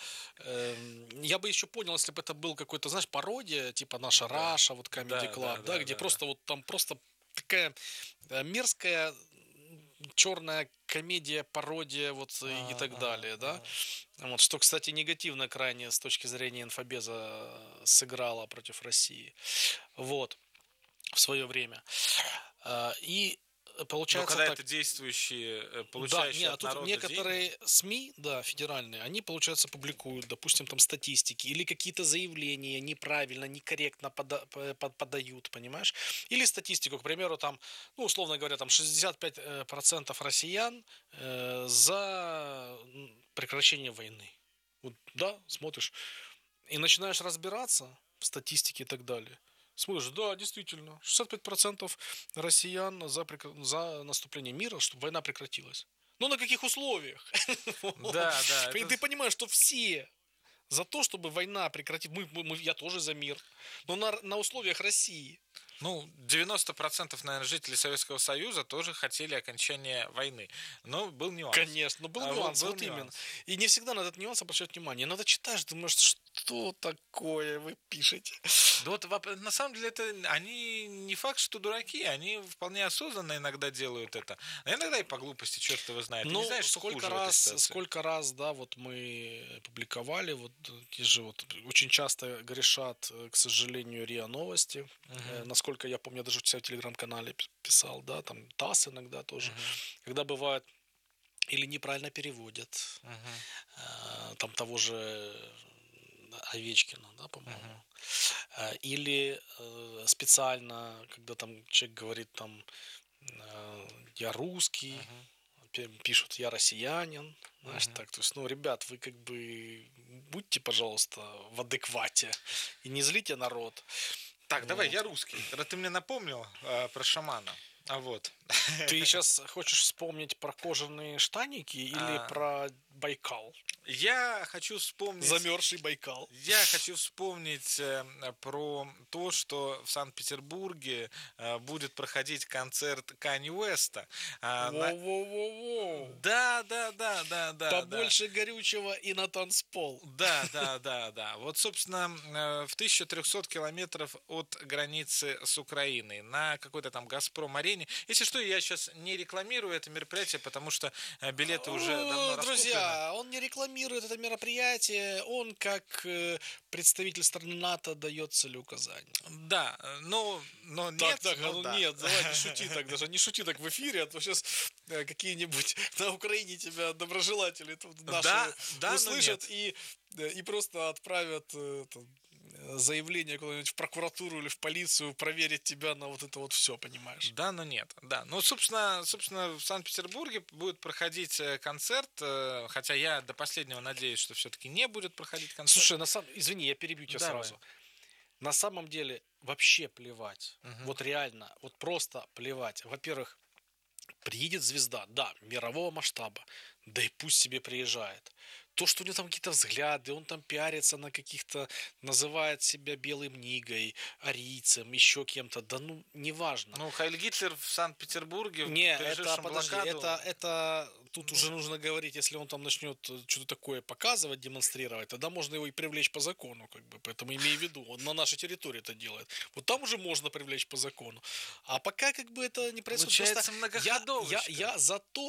Я бы еще понял, если бы это был какой-то, знаешь, пародия, типа наша Раша, вот Comedy Club, да, где просто вот там просто такая мерзкая черная комедия, пародия вот и так далее, да. Вот, что, кстати, негативно крайне с точки зрения инфобеза сыграло против России. Вот. В свое время. И получается... Но когда так... это действующие, получающие да, от нет, народа тут некоторые деньги... СМИ, да, федеральные, они, получается, публикуют, допустим, там статистики или какие-то заявления неправильно, некорректно пода- подают, понимаешь? Или статистику, к примеру, там, ну, условно говоря, там шестьдесят пять процентов россиян э, за прекращение войны. Вот, да, смотришь. И начинаешь разбираться в статистике и так далее. Смотришь, да, действительно, шестьдесят пять процентов россиян за, за наступление мира, чтобы война прекратилась. Но на каких условиях? Да, да. И ты понимаешь, что все за то, чтобы война прекратилась. Мы, мы, я тоже за мир. Но на, на условиях России. Ну, девяносто процентов, наверное, жителей Советского Союза тоже хотели окончания войны. Но был нюанс. Конечно, но был а нюанс, был вот нюанс. Именно. И не всегда на этот нюанс обращать внимание. Иногда читаешь, думаешь, что такое вы пишете? Да вот, на самом деле, это они не факт, что дураки, они вполне осознанно иногда делают это. А иногда и по глупости, черт его знает. Ну, не знаешь, сколько раз, сколько раз, да, вот мы публиковали, вот те же вот очень часто грешат, к сожалению, РИА Новости. Uh-huh. Насколько я помню, я даже у себя в телеграм-канале писал, да, там ТАСС иногда тоже, uh-huh. когда бывает или неправильно переводят, uh-huh. там того же Овечкина, да, по-моему, uh-huh. или специально, когда там человек говорит там я русский, uh-huh. пишут я россиянин, знаешь, uh-huh. так, то есть, ну, ребят, вы как бы будьте, пожалуйста, в адеквате и не злите народ. Так, вот. Давай, я русский. Когда ты мне напомнил э, про шамана. А вот. Ты сейчас хочешь вспомнить про кожаные штаники или а... про Байкал? Я хочу вспомнить... Замерзший Байкал. Я хочу вспомнить э, про то, что в Санкт-Петербурге э, будет проходить концерт Канье Уэста. Э, Во-во-во-во! На... Да, да, да, да, да. Побольше да. горючего и на танцпол. Да, да, да, да. Вот, собственно, э, в тысяча триста километров от границы с Украиной на какой-то там Газпром-арене. Если что, я сейчас не рекламирую это мероприятие, потому что билеты уже давно раскуплены. Друзья, Да, он не рекламирует это мероприятие, он как э, представитель страны НАТО дает целеуказания. Да, ну, но Так, нет, так, а ну ну да. нет, давай не шути так даже, не шути так в эфире, а то сейчас какие-нибудь на Украине тебя доброжелатели тут наши Да, да, но услышат нет. и, и просто отправят э, там, заявление куда-нибудь в прокуратуру или в полицию проверить тебя на вот это вот все, понимаешь? Да, но нет. Да. Ну, собственно, собственно, в Санкт-Петербурге будет проходить э, концерт, э, хотя я до последнего надеюсь, что все-таки не будет проходить концерт. Слушай, на самом... извини, я перебью тебя Давай. сразу. На самом деле вообще плевать. Мгм. Вот реально, вот просто плевать. Во-первых, приедет звезда, да, мирового масштаба, да и пусть себе приезжает. То, что у него там какие-то взгляды, он там пиарится на каких-то, называет себя белым нигой, арийцем, еще кем-то, да ну, неважно. Ну, Хайль Гитлер в Санкт-Петербурге, Не, это, пережившем подожди, блокаду. это, это, тут уже нужно говорить, если он там начнет что-то такое показывать, демонстрировать, тогда можно его и привлечь по закону, как бы, поэтому имей в виду, он на нашей территории это делает. Вот там уже можно привлечь по закону. А пока как бы это не происходит. Получается Просто я, я, я за то,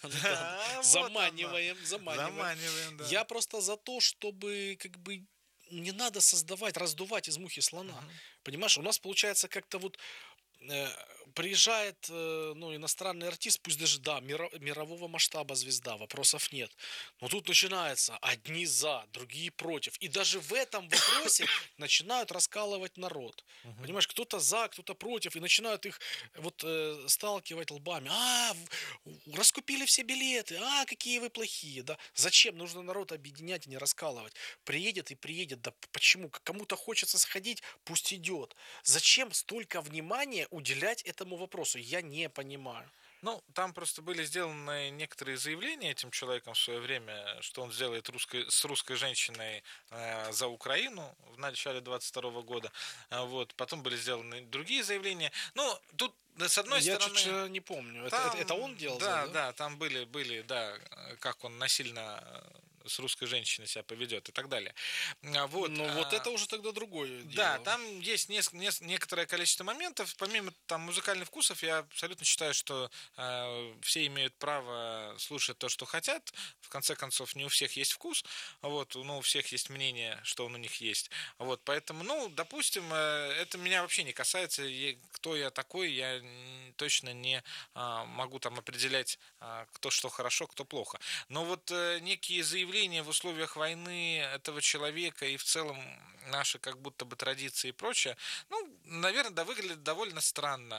Да, вот заманиваем, оно. заманиваем. Заманиваем, да. Я просто за то, чтобы как бы не надо создавать, раздувать из мухи слона. Понимаешь, у нас получается как-то вот э, приезжает э, ну, иностранный артист, пусть даже, да, миро- мирового масштаба звезда, вопросов нет. Но тут начинается одни за, другие против. И даже в этом вопросе начинают раскалывать народ. Понимаешь, кто-то за, кто-то против. И начинают их вот э, сталкивать лбами. А, в- раскупили все билеты. А, какие вы плохие. Да? Зачем? Нужно народ объединять и не раскалывать. Приедет и приедет. Да почему? Кому-то хочется сходить, пусть идет. Зачем столько внимания уделять этому вопросу? Я не понимаю. Ну, там просто были сделаны некоторые заявления этим человеком в свое время, что он сделает русской, с русской женщиной э, за Украину в начале двадцать второго года. А вот. Потом были сделаны другие заявления. Ну, тут, с одной Я стороны... чуть-чуть не помню. Это, там- это- это он делал? Да, да? да, там были, были, да, как он насильно с русской женщиной себя поведет и так далее. А Вот, Ну, вот а, это уже тогда другое Да, дело. там есть нес- нес- некоторое количество моментов. Помимо там музыкальных вкусов, я абсолютно считаю, что э, все имеют право слушать то, что хотят. В конце концов, не у всех есть вкус, вот, но у всех есть мнение, что он у них есть. Вот, поэтому, ну, допустим, э, это меня вообще не касается. И кто я такой, я н- точно не а, могу там определять, а, кто что хорошо, кто плохо. Но вот э, некие заявления в условиях войны этого человека и в целом наши как будто бы традиции и прочее, ну, наверное, да, выглядит довольно странно.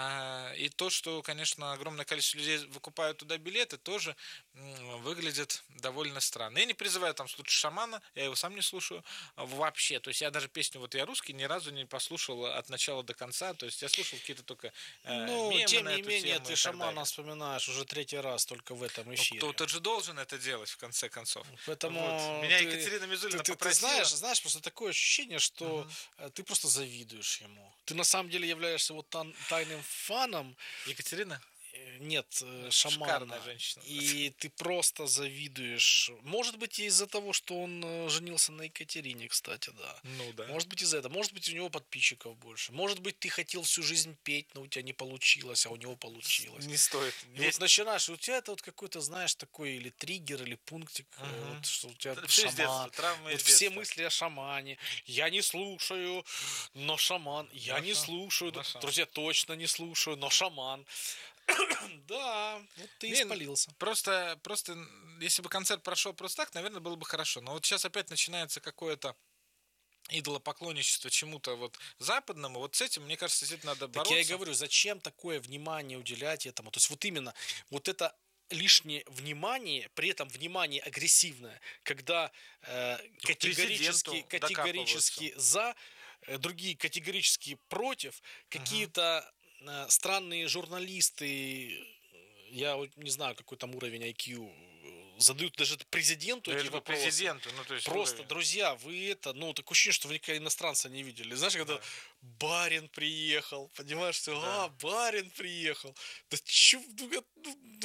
А, и то, что, конечно, огромное количество людей выкупают туда билеты, тоже м, выглядит довольно странно. Я не призываю там слушать шамана, я его сам не слушаю вообще. То есть я даже песню «Вот я русский» ни разу не послушал от начала до конца. То есть я слушал какие-то только э, Ну, мемы тем на не эту менее, тему и ты так шамана далее. вспоминаешь уже третий раз только в этом Ну, эфире. кто-то же должен это делать, в конце концов. Поэтому Вот. Меня ты- Екатерина Мизулина ты, ты- ты попросила. знаешь, знаешь, просто такое ощущение, что э, ты просто завидуешь ему. Ты на самом деле являешься вот тан- тайным фаном. Екатерина? Э, Нет, э, Шикарная шамана. женщина. И ты просто завидуешь. Может быть, и из-за того, что он э, женился на Екатерине, кстати, да. Ну да. Может быть, из-за этого. Может быть, у него подписчиков больше. Может быть, ты хотел всю жизнь петь, но у тебя не получилось, а у него получилось. Не стоит. И вот начинаешь, и у тебя это вот какой-то, знаешь, такой или триггер, или пунктик, э, Мгм. вот, что у тебя Это всё из шаман. детства, травма из Вот все детства. мысли о шамане. Я не слушаю, но шаман. Я Но не шам- слушаю. но шам. Друзья, точно не слушаю, но шаман. Да, вот ты Не, испалился. Просто, просто, если бы концерт прошел просто так, наверное, было бы хорошо. Но вот сейчас опять начинается какое-то идолопоклонничество чему-то вот западному. Вот с этим, мне кажется, действительно надо Так бороться. я и говорю, зачем такое внимание уделять этому? То есть вот именно вот это лишнее внимание, при этом внимание агрессивное, когда э, категорически, президенту категорически за, э, другие категорически против, какие-то э, странные журналисты, я вот не знаю, какой там уровень ай кью, э, задают даже президенту Я эти говорю, вопросы. президенту, ну, то есть Просто, уровень. друзья, вы это, ну, такое ощущение, что вы никогда иностранца не видели. Знаешь, когда барин приехал, понимаешь, что, а, барин приехал. Да чё, ну, это- ну, ну что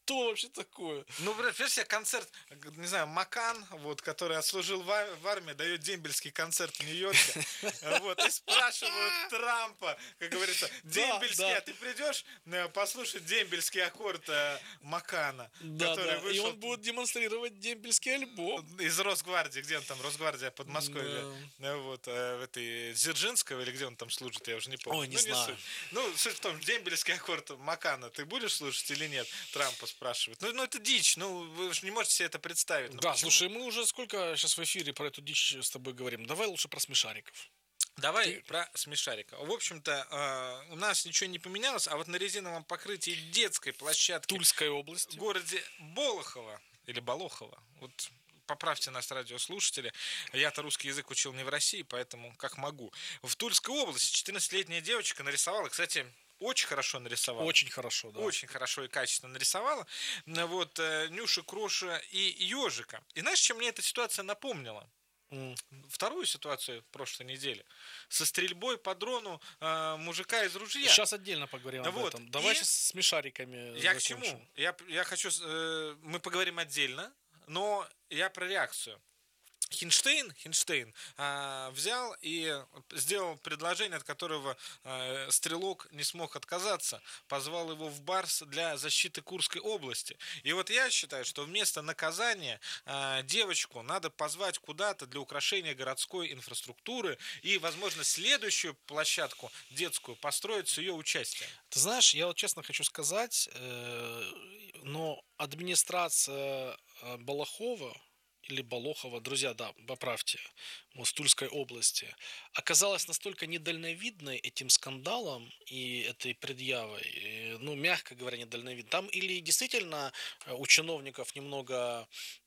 что вообще такое? Ну, представь себе концерт, не знаю, Макан, вот, который отслужил в, ар- в армии, дает дембельский концерт в Нью-Йорке, вот, и спрашивают Трампа, как говорится, дембельский, да. а ты придешь э, послушать дембельский аккорд э, Макана, Да, который да. вышел И он будет демонстрировать дембельский альбом. из Росгвардии, где он там, Росгвардия Подмосковья, э, вот, э, в этой Дзержинского, или где он там служит, я уже не помню. Ой, не ну, знаю. суть. Ну, суть в том, дембельский аккорд Макана ты будешь слушать или нет? Трампа спрашивают. Ну, ну это дичь, ну вы же не можете себе это представить. Ну, Да, почему? слушай, мы уже сколько сейчас в эфире про эту дичь с тобой говорим. Давай лучше про смешариков. Давай Ты- про смешарика. В общем-то, э, у нас ничего не поменялось, а вот на резиновом покрытии детской площадки Тульской области. в городе Болохово или Болохово, вот поправьте нас, радиослушатели, я-то русский язык учил не в России, поэтому как могу. В Тульской области четырнадцатилетняя девочка нарисовала, кстати, очень хорошо нарисовала. Очень хорошо, да. Очень хорошо и качественно нарисовала. Ну, вот э, Нюша, Кроша и ежика. И знаешь, чем мне эта ситуация напомнила? М. Вторую ситуацию прошлой недели со стрельбой по дрону э, мужика из ружья. Сейчас отдельно поговорим Да об вот, этом. Давай и- сейчас с смешариками Я к закончим. чему? Я, я хочу... э, мы поговорим отдельно, но я про реакцию. Хинштейн, Хинштейн а, взял и сделал предложение, от которого а, Стрелок не смог отказаться. Позвал его в Барс для защиты Курской области. И вот я считаю, что вместо наказания а, девочку надо позвать куда-то для украшения городской инфраструктуры и, возможно, следующую площадку детскую построить с ее участием. Ты знаешь, я вот честно хочу сказать, э, но администрация э, Балахова или Болохова, друзья, да, поправьте, вот в Тульской области, оказалась настолько недальновидной этим скандалом и этой предъявой, и, ну, мягко говоря, недальновидной. Там или действительно э, у чиновников немного...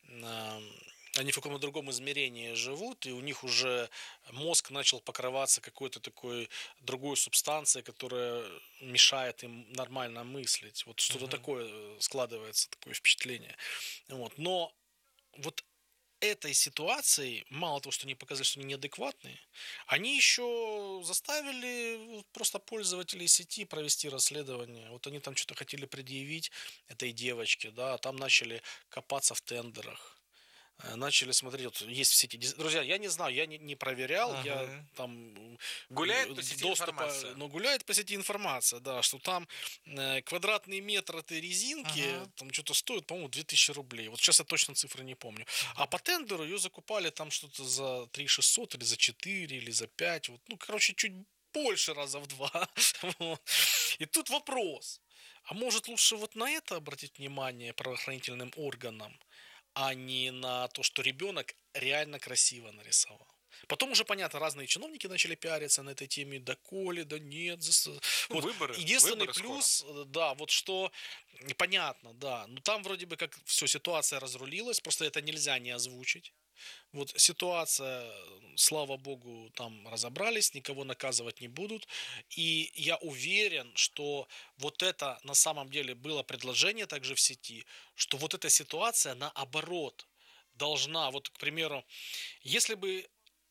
э, они в каком-то другом измерении живут, и у них уже мозг начал покрываться какой-то такой другой субстанцией, которая мешает им нормально мыслить. Вот что-то Мгм. такое складывается, такое впечатление. Вот. Но вот этой ситуацией, мало того, что они показали, что они неадекватные, они еще заставили вот просто пользователей сети провести расследование. Вот они там что-то хотели предъявить этой девочке, да, а там начали копаться в тендерах. Э, Начали смотреть, вот есть в сети. Дис- Друзья, я не знаю, я не, не проверял, Ага. я там м, Гуляет э, по сети доступа- информация. Но гуляет по сети информация, да, что там э, квадратный метр этой резинки Ага. там что-то стоит, по-моему, две тысячи рублей. Вот сейчас я точно цифры не помню. А по тендеру ее закупали там что-то за три тысячи шестьсот или за четыре, или за пять. Вот. Ну, короче, чуть больше раза в два. Вот. И тут вопрос. А может лучше вот на это обратить внимание правоохранительным органам, а не на то, что ребенок реально красиво нарисовал? Потом уже, понятно, разные чиновники начали пиариться на этой теме. Да коли, да нет. зас- Ну, Вот выборы, единственный выборы плюс, э, да, вот что э, понятно, да. Но там вроде бы как все, ситуация разрулилась, просто это нельзя не озвучить. Вот ситуация, э, слава богу, там разобрались, никого наказывать не будут. И я уверен, что вот это на самом деле было предложение также в сети, что вот эта ситуация наоборот должна, вот, к примеру, если бы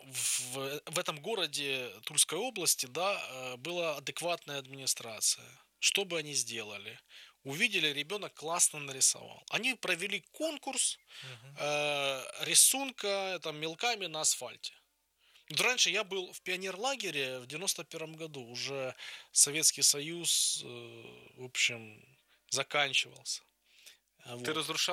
в, в этом городе Тульской области, да, э, была адекватная администрация, что бы они сделали? Увидели, ребенок классно нарисовал. Они провели конкурс э, рисунка там, мелками на асфальте. Вот раньше я был в пионерлагере в девяносто первом году. Уже Советский Союз, э, в общем, заканчивался. Ты Вот. разрушал